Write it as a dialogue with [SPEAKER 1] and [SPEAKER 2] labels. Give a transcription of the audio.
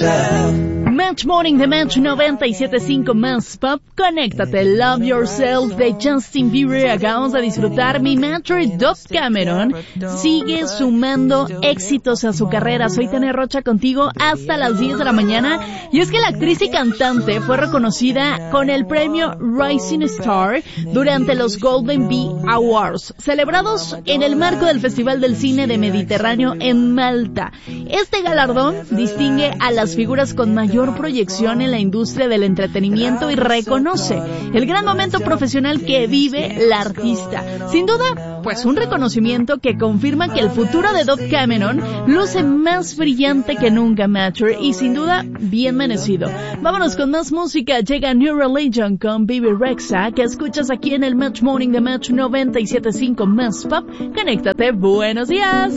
[SPEAKER 1] Match Morning de Match 97.5 Más Pop. Conéctate, Love Yourself de Justin Bieber. Acabamos de disfrutar. Mi Matcher Dove Cameron sigue sumando éxitos a su carrera. Soy Tania Rocha contigo hasta las 10 de la mañana. Y es que la actriz y cantante fue reconocida con el premio Rising Star durante los Golden Bee Awards, celebrados en el marco del Festival del Cine de Mediterráneo en Malta. Este galardón distingue a las figuras con mayor proyección en la industria del entretenimiento y reconoce el gran momento profesional que vive la artista. Sin duda, pues un reconocimiento que confirma que el futuro de Dove Cameron luce más brillante que nunca, Matcher, y sin duda bien merecido. Vámonos con más música. Llega New Religion con Bibi Rexha, que escuchas aquí en el Match Morning de Match 97.5 Más Pop. Conéctate, buenos días.